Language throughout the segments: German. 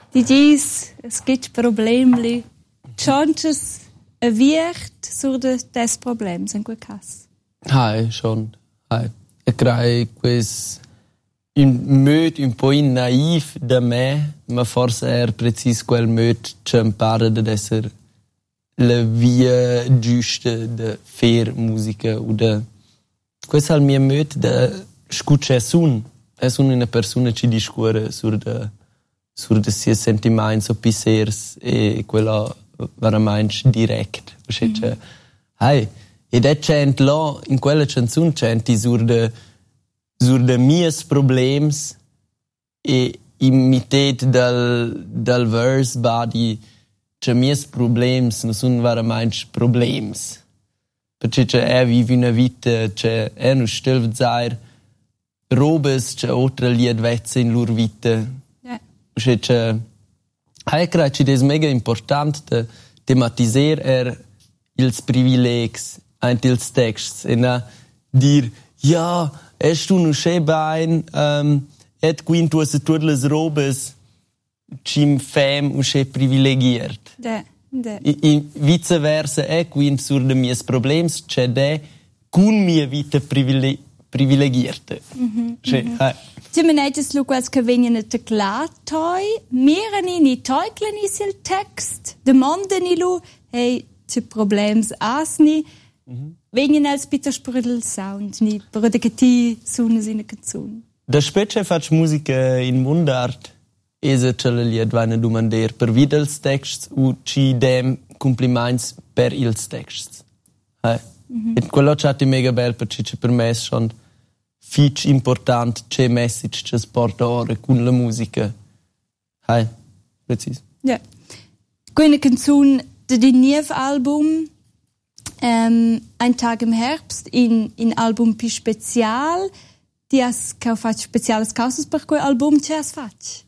Die dies, es gibt Probleme. Chances ein Wicht sur des Problems, ein gut Kass. Hai, schon. Hai. E crei quis un möd un po' naiv da me, ma forse er precis quel möd che impara ad esser la via giusta de fer musica o de quis al mio möd de scucce sun. Es una persona ci discura sur de sia sentiments o pissers e quella veramente direct. Hai, ed è cent là in quella canzone centi sur de mias problems e imitet dal verse badi che mias problems non sono veramente problems. Perché vive una vita che non stilv zair robes che oltre lied vezze in lur vita. Perché hai credo che è mega importante tematiser ils privilegs ein ils texts e na dir ja es tu nu sche bain et quinto se turles robes chim fem u sche privilegiert in viceversa quint sur de mies problems c'è de cun mia vita privilegierte Ti menetes lu quels che vengono te glatoi mirani ni teukleni sil text demandani lu hey ti problems asni vengono als Peter Sprudel sound ni brode che ti suona in canzone. Da specie faccio musica in mundart esa ce le lied vanno domander per videls texts u ci dem compliments per ils texts. E quello c'è mega bel perché ci permess schon fitch important che message che porta ora con la musica. Precis. Ja. Quella canzone del nuovo album Ein Tag im Herbst in Album più special. Ti has fatto speciales causas per quel album che has fatto?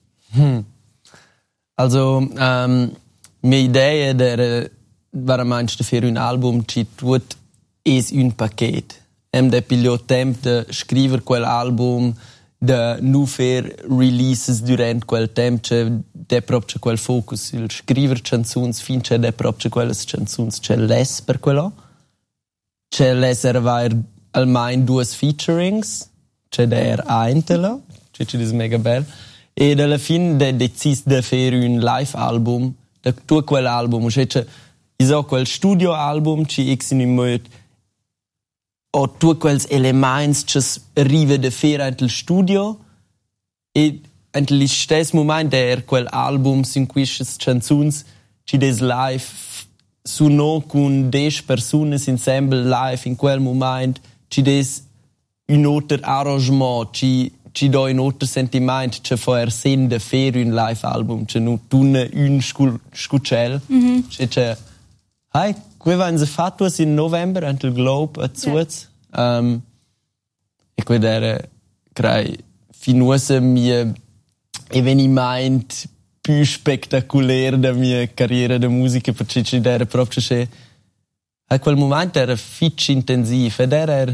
Also, mia idea era veramente fare un album che tut es un paquet. De pigliò tempo de scrivere quell'album, de nu fer releases durante quel tempo, c'è de proprio quel focus, il scrivere canzons fin c'è de proprio quelle canzons c'è les per quello. C'è les ervair almeno 2 featurings, c'è der eintela, c'è dis mega bel. E alla fine de decis de fare un live album, de tu quell'album, c'è iso quel studio album ci x in mod o tu quels elements che arriva de fare antel studio e antel stes moment der quel album sin quisches canzuns ci des live suno con 10 persone ensemble live in quel moment ci des un autre arrangement ci do un autre sentiment che fa sen de fare un live album che nu tune un scucel che hai qui vanno se fatto in november antel Globe a Zuz e qui era crei finuosa mia eveniment più spectacolare da mia carriera di musica perché era proprio che a quel momento era fitch intensiv ed era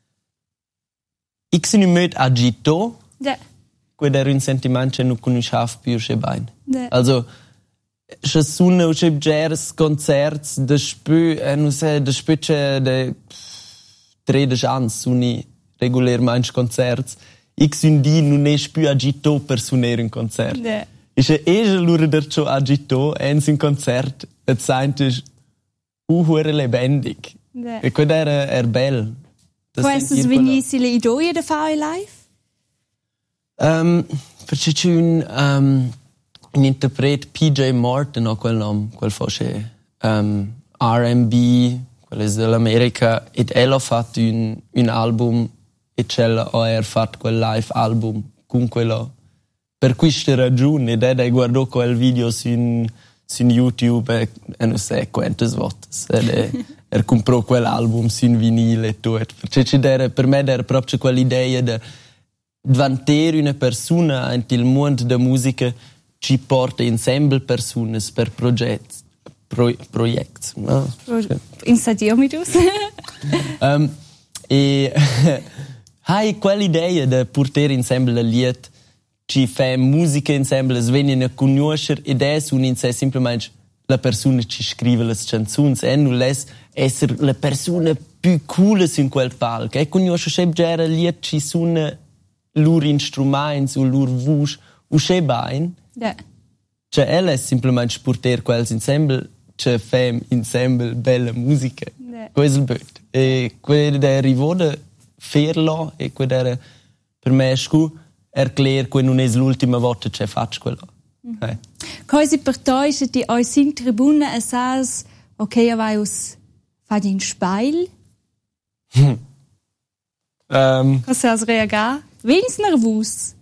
x in mit agito quello era un sentimento che non conoscevo più che bene also che suona che jazz concerts de spü non so de spüche de 13 anni suoni regolarmente concerts x un di non è più agito per suonare un concert e se loro der ciò agito ens un concert et sentes hure lebendig e quello era bello. Quais venisse le idee da fare live? Perché c'è un interprete PJ Morton o quel nome, quel fosse R&B, quello dell'America, ed ella ha fatto un album e c'ella ha fatto quel live album con quello. Per questa ragione, ed è guardò quel video su YouTube e non so quante volte. Comprò quell'album su vinile e tutto. Perché per me era proprio quell'idea di diventare una persona nel mondo della musica ci porta insieme persone per progetti. No? Insadiamitus. E hai quell'idea di portare insieme le lied ci fa musica insieme, es vengono a conoscere ed è in sé semplicemente la persona ci scrive le canzoni e non les essere la persona più cool in quel palco. E conosce sempre già lì ci sono loro strumenti o loro voce o c'è bene. Yeah. Cioè, è semplicemente portare quelli insieme, ci fa insieme bella musica. Yeah. Questo è il bello. E quello è arrivato a farlo e quello era per me erklären, che non è l'ultima volta che faccio quello. Okay. Cosa per te ist die euch in Tribune saß, okay, ja vai us fadi in Speil? Cosa has reagar? Wens nervus?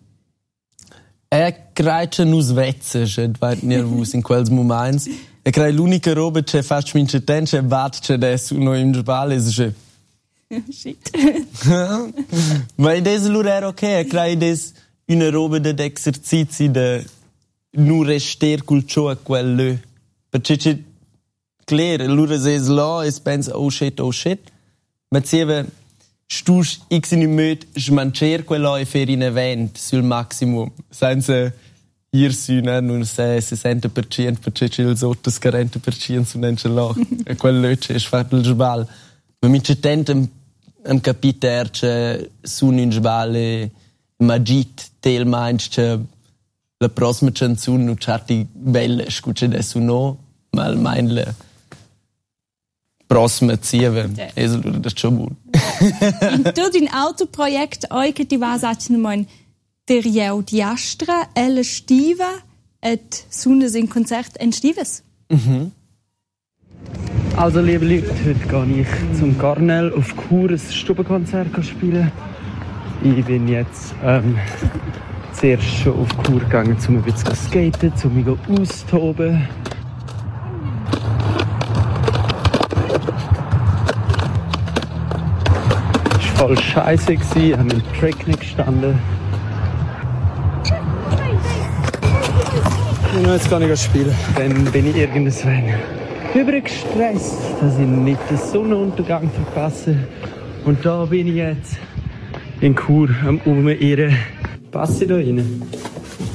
Creio nus vezzes, et vart nervus in quels moments. Creio l'unica roba che faccio in cetten, che bat che adesso no in Speil es che Shit. ma des lur era okay, creio des una roba d'exercizi de nu rester col ciò a quello. Perché c'è claro, lura es là e pensa oh shit. Ma sieva stus x in möd smancer quello e fer in event sul maximum. Senza ir su non se 60% perché c'è il sotto 40% su non ce l'ho. E quello c'è fatto il sbal. Ma mi c'è tanto am capiter che su un sbal magit tel minds che la prossima canzone non c'è bella, scusa adesso no, ma almeno la prossima zieva è schon buon. In tutto un autoprojekt euch die Wahrsachen mein der Jau Diastra, Elle Stiva et Sundes in Konzert en Stives. Also liebe Leute, heute gehe ich zum Garnel auf Chur ein Stubenkonzert spielen. Ich bin jetzt zuerst schon auf Chur gegangen, um ein bisschen zu skaten, um mich auszutoben. Es war voll scheiße, ich habe im Track nicht gestanden. Und jetzt kann ich spielen. Dann bin ich irgendwann übergestresst, dass ich nicht den Sonnenuntergang verpasse. Und da bin ich jetzt in Chur am Umeirren. Passe da rein.